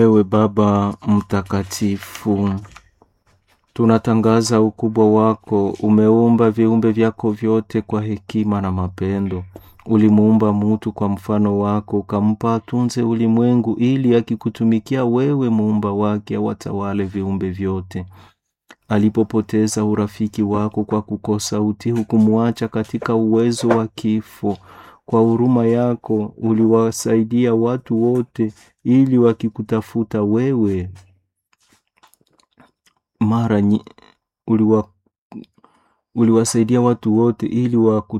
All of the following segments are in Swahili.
Ewe Baba mtakatifu, tunatangaza ukubwa wako. Umeumba viumbe vyako vyote kwa hekima na mapendo. Ulimuumba mtu kwa mfano wako, ukampa atunze ulimwengu ili akikutumikia wewe muumba wake watawale viumbe vyote. Alipopoteza urafiki wako kwa kukosa utii, hukumuacha katika uwezo wa kifo. Kwa huruma yako uliwasaidia watu wote ili wakikutafuta wewe uliwasaidia watu wote ili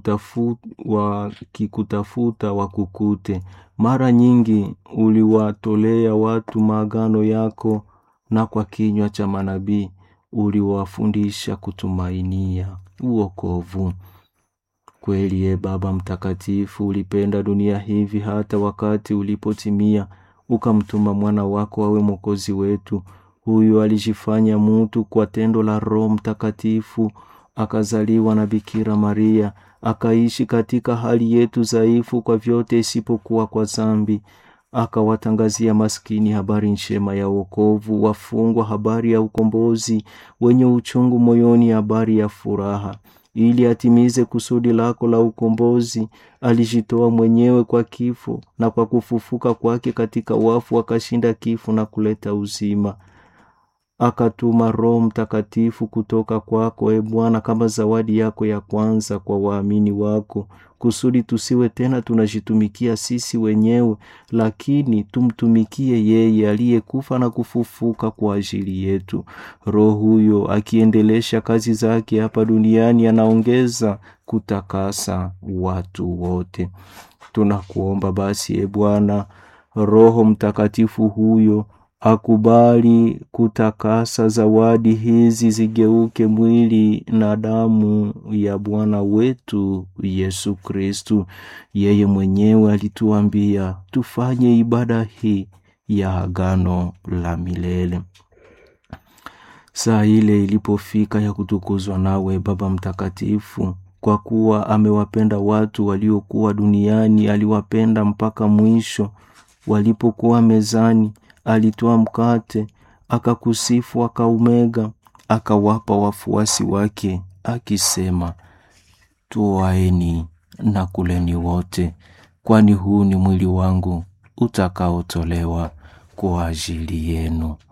wakikutafuta wakukute. Mara nyingi uliwatolea watu maagano yako, na kwa kinywa cha manabii uliwafundisha kutumainia wokovu. Kweli Baba mtakatifu, ulipenda dunia hivi hata wakati ulipotimia ukamtuma mwana wako awe mwokozi wetu. Huyu alijifanya mtu kwa tendo la Roho Mtakatifu, akazaliwa na Bikira Maria, akaishi katika hali yetu dhaifu kwa vyote isipokuwa kwa dhambi. Akawatangazia maskini habari njema ya wokovu, wafungwa habari ya ukombozi, wenye uchungu moyoni habari ya furaha. Ili atimize kusudi lako la ukombozi, alijitoa mwenyewe kwa kifo, na kwa kufufuka kwake katika wafu akashinda kifo na kuleta uzima. Akatuma Roho Mtakatifu kutoka kwako, Bwana, kama zawadi yako ya kwanza kwa waamini wako, kusudi tusiwe tena tunajitumikia sisi wenyewe, lakini tumtumikie yeye aliyekufa na kufufuka kwa ajili yetu. Roho huyo akiendelesha kazi zake hapa duniani, anaongeza kutakasa watu wote. Tunakuomba basi Bwana, Roho Mtakatifu huyo akubali kutakasa zawadi hizi zigeuke mwili na damu ya Bwana wetu Yesu Kristu. Yeye mwenyewe alituambia tufanye ibada hii ya agano la milele. Saa ile ilipofika ya kutukuzwa nawe Baba mtakatifu, kwa kuwa amewapenda watu waliokuwa duniani, aliwapenda mpaka mwisho. Walipokuwa mezani, alitoa mkate, akakusifu, akaumega, akawapa wafuasi wake, akisema, twaeni na kuleni wote, kwani huu ni mwili wangu utakaotolewa kwa ajili yenu.